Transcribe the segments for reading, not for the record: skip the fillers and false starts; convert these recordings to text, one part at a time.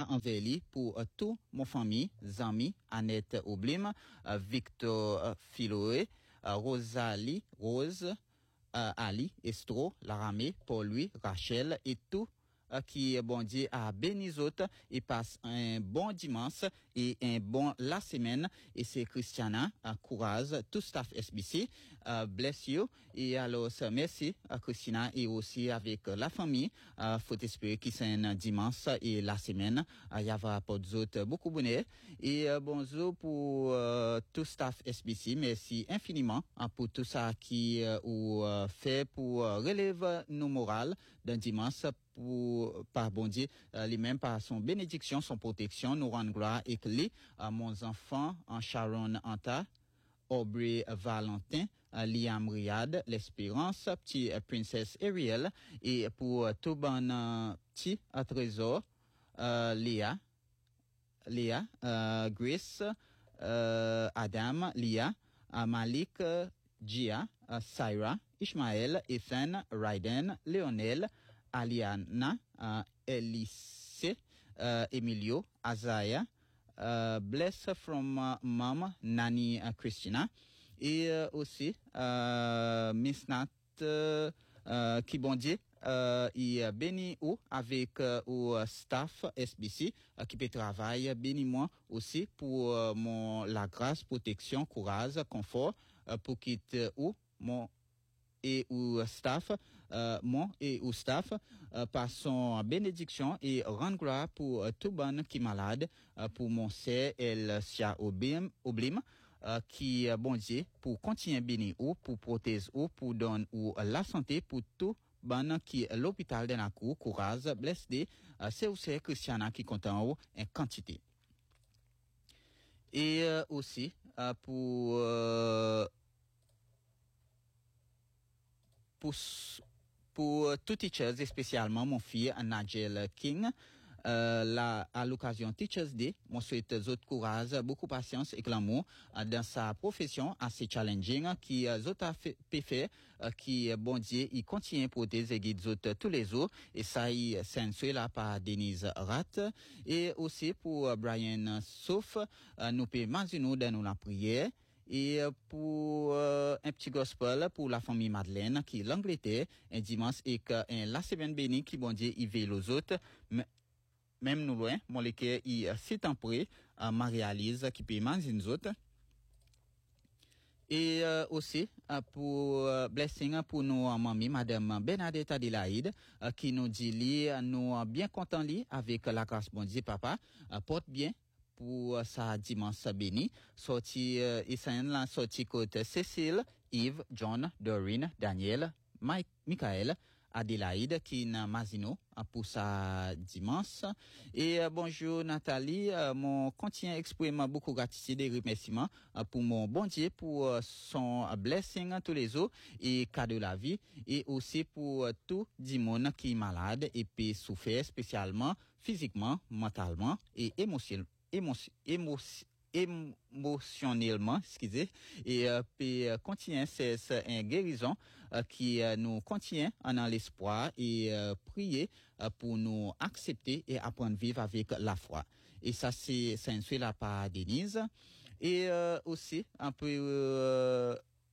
envers lui pour tout mon famille, amis, Annette Oblim, Victor Philoé, Rosalie, Rose, Ali, Estro, Laramé, Paul-Louis, Rachel et tout qui, bon Dieu, a béni autres et passe un bon dimanche et un bon la semaine. Et c'est Christiana, courage, tout staff SBC, bless you. Et alors, merci à Christina et aussi avec la famille, faut espérer que c'est un dimanche et la semaine, il y aura pour d'autres beaucoup bonheur. Et bonjour pour tout staff SBC, merci infiniment pour tout ça qui ou fait pour relever nos morales d'un dimanche par bon Dieu, lui-même par son bénédiction, son protection, nous rend gloire et que les, mon enfant, en Sharon Anta, Aubrey Valentin, Liam Riyad, l'Espérance, petit Princesse Ariel, et pour tout bon petit trésor, Léa, Grace, Adam, Lia, Malik, Gia, Syra, Ishmael, Ethan, Raiden, Léonel, Aliana, Elise, Emilio, Azaya, Bless from Mom, Nani Christina, et aussi Miss Nat, qui bon Dieu, il béni ou avec au staff SBC qui peut travailler, béni moi aussi pour mon la grâce, protection, courage, confort pour quitter ou mon et ou staff, mon et ou staff, par son bénédiction et rendre gloire pour tout bon qui malade, pour mon sœur El Sia Oblim, qui bon Dieu, pour continuer béni ou, pour protéger ou, pour donner ou la santé pour tout bon qui l'hôpital de la cour, courage, blessé, c'est aussi Christiana qui compte en haut en quantité. Et aussi, pour tout teachers, et spécialement mon fils Nigel King, à l'occasion Teachers Day, mon souhaite autres courage, beaucoup patience et l'amour dans sa profession assez challenging qui autres a fait qui bon Dieu il continue pour des guides autres tous les jours et ça il c'est là par Denise Rat et aussi pour Brian Souf nous peut nous dans nous la prière. Et pour un petit gospel pour la famille Madeleine qui est l'Angleterre un dimanche et que la semaine bénie qui bon Dieu il veille les autres même nous loin mon lequel il s'est tempré Marie-Alice qui peut manger nous autres et aussi pour blessing pour nos mamie madame Bernadette Adelaide qui nous dit li nous bien content li avec la grâce bon Dieu papa porte bien pour sa dimanche béni sorti Israël sorti côté Cécile, Yves, John, Doreen, Daniel, Mike, Michael, Adélaïde qui n'a Mazino pour sa dimanche et bonjour Nathalie mon continue exprimer beaucoup gratitude et remerciements pour mon bon Dieu pour son blessing tous les jours et cadeau de la vie et aussi pour tout le monde qui est malade et puis souffert spécialement physiquement, mentalement et émotionnellement, excusez, et puis continue c'est une guérison qui nous continue dans l'espoir et prier pour nous accepter et apprendre à vivre avec la foi. Et ça c'est un souhait là par Denise et aussi un peu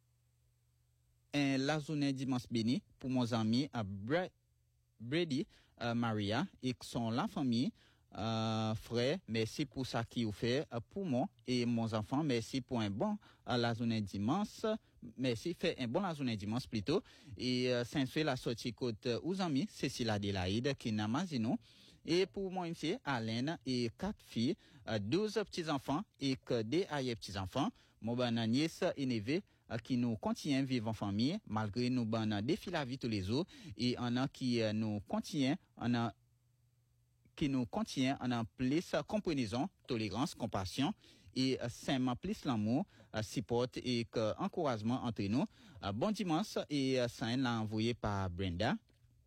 la journée dimanche béni pour mon ami Brady Maria et son la famille frère, merci pour ça qui vous fait pour moi et mon enfant, merci pour un bon la journée dimanche, merci fait un bon la journée dimanche plutôt et Saint-Fait la sortie côte aux amis Cécile Adélaïde qui n'a mazino et pour moi une fille Alain et 4 filles 12 petits enfants et que des petits enfants mon bon nièce et neveu qui nous continuent à vivre en famille malgré nous bon défi la vie tous les jours et on a qui nous continue qui nous contient en plus compréhension, tolérance, compassion et simplement plus l'amour, support et encouragement entre nous. Bon dimanche et ça l'a envoyé par Brenda.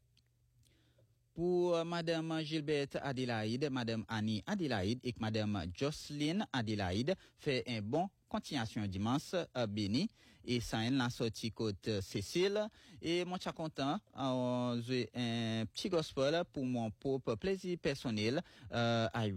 Pour Madame Gilberte Adélaïde, Madame Annie Adélaïde et Madame Jocelyne Adélaïde fait un bon continuation dimanche béni et ça l'a sorti côte Cécile et moi je suis content jouer un petit gospel pour mon propre plaisir personnel